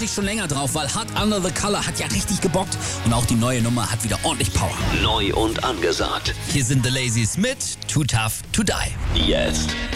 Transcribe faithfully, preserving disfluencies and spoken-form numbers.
ich schon länger drauf, weil Hot Under the Collar hat ja richtig gebockt und auch die neue Nummer hat wieder ordentlich Power. Neu und angesagt. Hier sind The Lazies mit Too Tough to Die. Jetzt